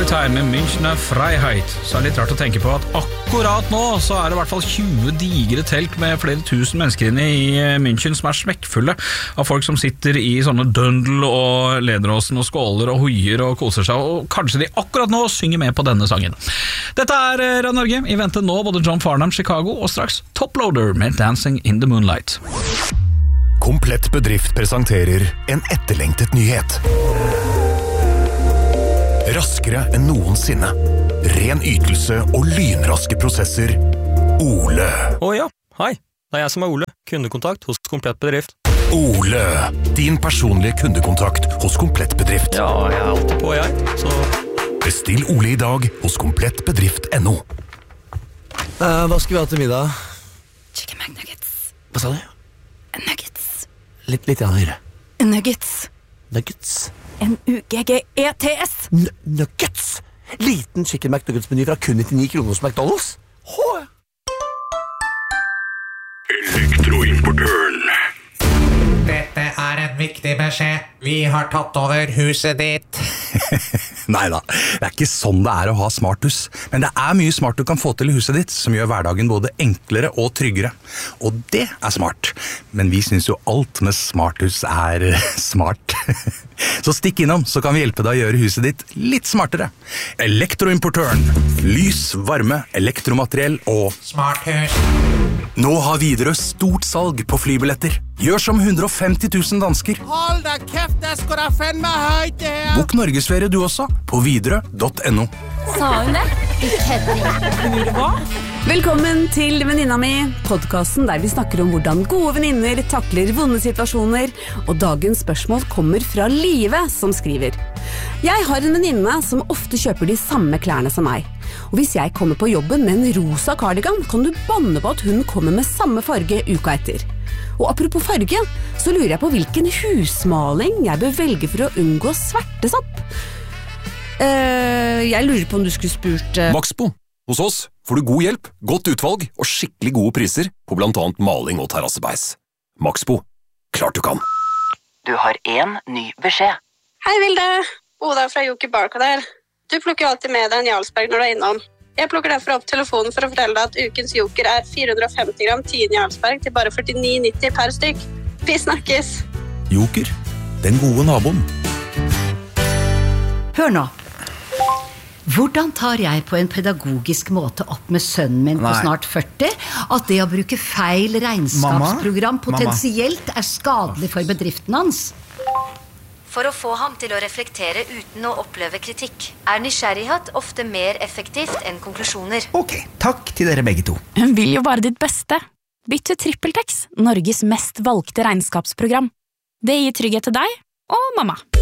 Time med Münchner Freiheit. Så det litt rart å tenke på at akkurat nå så det I hvert fall 20 digre telt med flere tusen mennesker inne I München som smekkfulle av folk som sitter I sånne døndel og lederåsen og skåler og hoier og koser seg, og kanskje de akkurat nå synger med på denne sangen. Dette Radio Norge. I vente nå både John Farnham, Chicago og straks Toploader med Dancing in the Moonlight. Komplett bedrift presenterer en etterlengtet nyhet. Raskere enn noensinne. Ren ytelse og lynraske prosesser. Ole. Ja, hei. Det jeg som Ole. Kundekontakt hos Komplett Bedrift. Ole. Din personlige kundekontakt hos Komplett Bedrift. Ja, jeg alltid på, så... Bestill Ole I dag hos komplettbedrift.no. Hva skal vi ha til middag? Chicken McNuggets. Hva sa du? Nuggets. Litt høyere. Nuggets. Nuggets. N-U-G-G-E-T-S. Nuggets! Liten chicken McNuggets-meny fra kun 99 kroner hos McDonald's. Elektroimportøren. Dette en viktig beskjed. Vi har tatt over huset ditt. Neida, det ikke sånn det å ha smarthus. Men det mye smart du kan få til I huset ditt, som gjør hverdagen både enklere og tryggere. Og det smart. Men vi synes jo alt med smarthus smart. Så stikk innom, så kan vi hjelpe deg å gjøre huset ditt litt smartere. Elektroimportøren. Lys, varme, elektromateriell og... Smarthus. Nå har Widerøe stort salg på flybilletter. Gjør som 150 000 dansker. Hold da kjeft, det skal da fenne høyt det her. Bok Norgesferie du også, på widerøe.no. Sa hun det? Hva? Velkommen til Venninna mi, podcasten der vi snakker om hvordan gode venninner takler vonde situasjoner, og dagens spørsmål kommer fra Live som skriver. Jeg har en venninne som ofte kjøper de samme klærne som meg. Og hvis jeg kommer på jobben med en rosa cardigan, kan du banne på at hun kommer med samme farge uka etter. Og apropos farge, så lurer jeg på hvilken husmaling jeg bør velge for å unngå svertesopp. Jeg lurer på om du skulle spurt... Maxbo. Hos oss får du god hjelp, godt utvalg og skikkelig gode priser på blant annet maling og terrassebeis. Maxbo. Klart du kan. Du har en ny beskjed. Hei Vilde, Oda fra Joker Barca der. Du plukker alltid med deg en Jarlsberg når du innom. Jeg plukker derfor opp telefonen for å fortelle deg at ukens Joker 450 gram 10 Jarlsberg til bare 49,90 per stykk. Vi snakkes! Joker, den gode naboen. Hør nå. Hvordan tar jeg på en pedagogisk måte opp med sønnen min på snart 40 at det å bruke feil regnskapsprogram potensielt skadelig for bedriften hans? For å få ham til å reflektere uten å oppleve kritikk, nysgjerrighet ofte mer effektivt enn konklusjoner. Ok, takk til dere begge to. Hun vil jo bare ditt beste. Bytt til TrippelTex, Norges mest valgte regnskapsprogram. Det gir trygghet til deg og mamma.